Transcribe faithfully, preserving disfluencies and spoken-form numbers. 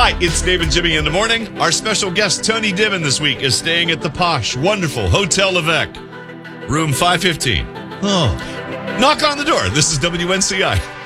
Hi, it's Dave and Jimmy in the morning. Our special guest, Tony Divin, this week is staying at the posh, wonderful Hotel Levesque, room five fifteen. Oh, knock on the door. This is W N C I.